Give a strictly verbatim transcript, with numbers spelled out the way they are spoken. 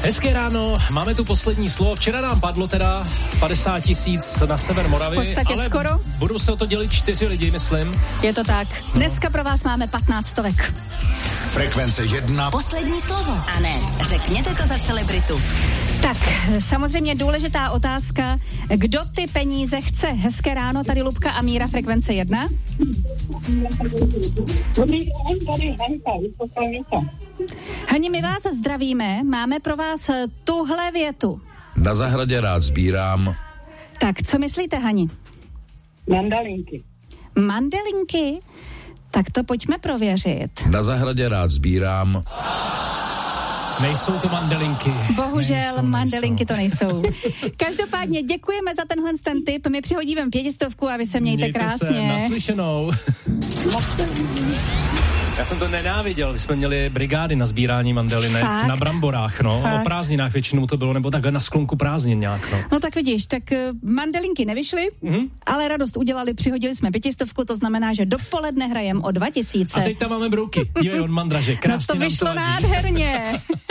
Hezké ráno, máme tu poslední slovo. Včera nám padlo teda padesát tisíc na sever Moravy, v podstatě ale skoro. Budou se o to dělit čtyři lidi, myslím. Je to tak. Dneska pro vás máme patnáct stovek. Frekvence jedna. Poslední slovo. A ne, řekněte to za celebritu. Tak, samozřejmě důležitá otázka. Kdo ty peníze chce? Hezké ráno, tady Lubka a Míra, Frekvence jedna. Dobrý den, tady Hanka, Vysoká. Hani, my vás zdravíme, máme pro vás tuhle větu. Na zahradě rád sbírám. Tak, co myslíte, Hani? Mandalinky. Mandelinky? Tak to pojďme prověřit. Na zahradě rád sbírám. Nejsou to mandelinky. Bohužel nejsou, mandelinky nejsou. to nejsou. Každopádně děkujeme za tenhle ten tip. My přihodíme pětistovku a vy se mějte, Mějte krásně. se, naslyšenou. Já jsem to nenáviděl, když jsme měli brigády na sbírání mandelinek. Fakt? Na bramborách, no. Fakt? O prázdninách většinou to bylo, nebo takhle na sklonku prázdnin nějak, no. No tak vidíš, tak uh, mandelinky nevyšly, mm-hmm. ale radost udělali, přihodili jsme pětistovku, to znamená, že dopoledne hrajem o dva tisíce. A teď tam máme brouky. Dívej, on mandraže, krásně No to nám vyšlo ladí. nádherně.